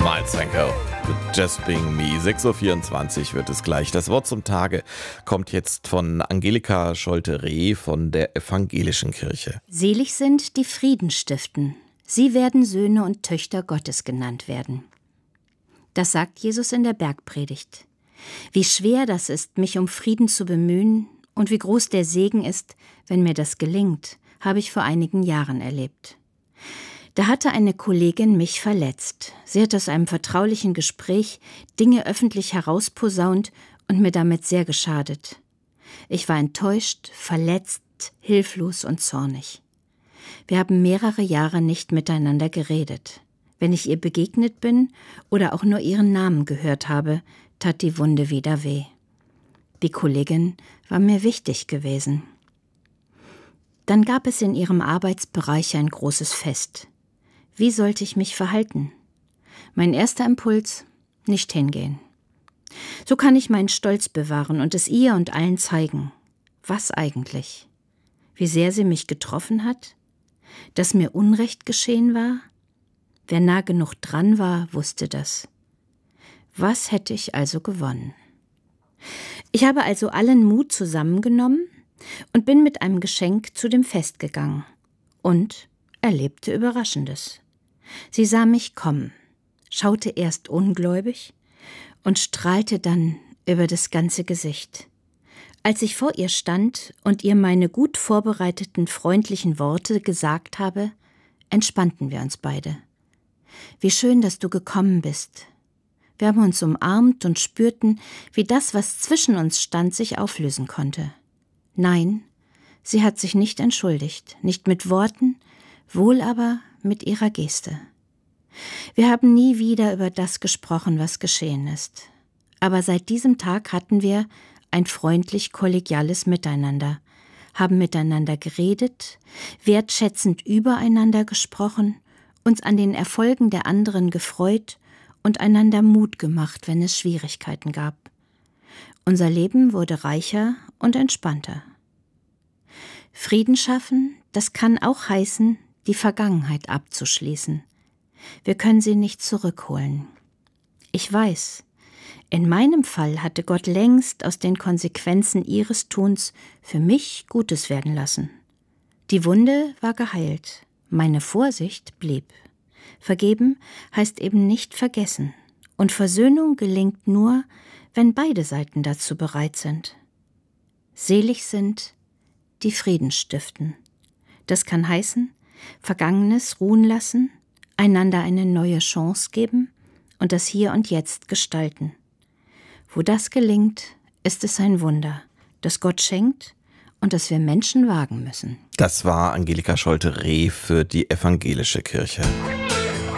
Miles Franco mit Just Being Me. 6.24 Uhr wird es gleich. Das Wort zum Tage kommt jetzt von Angelika Scholte-Reh von der Evangelischen Kirche. Selig sind, die Frieden stiften. Sie werden Söhne und Töchter Gottes genannt werden. Das sagt Jesus in der Bergpredigt. Wie schwer das ist, mich um Frieden zu bemühen und wie groß der Segen ist, wenn mir das gelingt, habe ich vor einigen Jahren erlebt. Da hatte eine Kollegin mich verletzt. Sie hat aus einem vertraulichen Gespräch Dinge öffentlich herausposaunt und mir damit sehr geschadet. Ich war enttäuscht, verletzt, hilflos und zornig. Wir haben mehrere Jahre nicht miteinander geredet. Wenn ich ihr begegnet bin oder auch nur ihren Namen gehört habe, tat die Wunde wieder weh. Die Kollegin war mir wichtig gewesen. Dann gab es in ihrem Arbeitsbereich ein großes Fest. Wie sollte ich mich verhalten? Mein erster Impuls: nicht hingehen. So kann ich meinen Stolz bewahren und es ihr und allen zeigen. Was eigentlich? Wie sehr sie mich getroffen hat? Dass mir Unrecht geschehen war? Wer nah genug dran war, wusste das. Was hätte ich also gewonnen? Ich habe also allen Mut zusammengenommen und bin mit einem Geschenk zu dem Fest gegangen und erlebte Überraschendes. Sie sah mich kommen, schaute erst ungläubig und strahlte dann über das ganze Gesicht. Als ich vor ihr stand und ihr meine gut vorbereiteten, freundlichen Worte gesagt habe, entspannten wir uns beide. Wie schön, dass du gekommen bist. Wir haben uns umarmt und spürten, wie das, was zwischen uns stand, sich auflösen konnte. Nein, sie hat sich nicht entschuldigt, nicht mit Worten, wohl aber mit ihrer Geste. Wir haben nie wieder über das gesprochen, was geschehen ist. Aber seit diesem Tag hatten wir ein freundlich-kollegiales Miteinander, haben miteinander geredet, wertschätzend übereinander gesprochen, uns an den Erfolgen der anderen gefreut und einander Mut gemacht, wenn es Schwierigkeiten gab. Unser Leben wurde reicher und entspannter. Frieden schaffen, das kann auch heißen, die Vergangenheit abzuschließen. Wir können sie nicht zurückholen. Ich weiß, in meinem Fall hatte Gott längst aus den Konsequenzen ihres Tuns für mich Gutes werden lassen. Die Wunde war geheilt, meine Vorsicht blieb. Vergeben heißt eben nicht vergessen. Und Versöhnung gelingt nur, wenn beide Seiten dazu bereit sind. Selig sind, die Frieden stiften. Das kann heißen, Vergangenes ruhen lassen, einander eine neue Chance geben und das Hier und Jetzt gestalten. Wo das gelingt, ist es ein Wunder, das Gott schenkt und das wir Menschen wagen müssen. Das war Angelika Scholte-Reh für die Evangelische Kirche.